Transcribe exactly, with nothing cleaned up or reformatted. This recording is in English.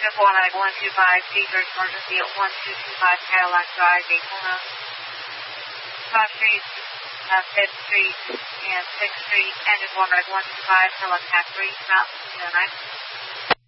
Georgia, Forlag one two five, Seekers, emergency at one two two five Cadillac Drive, Daytona. Cross Street, uh, fifth Street, and sixth Street, engine Forlag one two five, Helic three, stop, zero nine.